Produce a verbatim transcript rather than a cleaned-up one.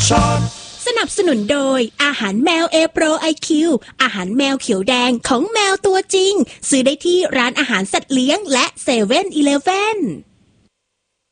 Shot สนับสนุนโดยอาหารแมวเอโปรไอคิวอาหารแมวเขียวแดงของแมวตัวจริงซื้อได้ที่ร้านอาหารสัตว์เลี้ยงและเซเว่นอีเลฟเว่น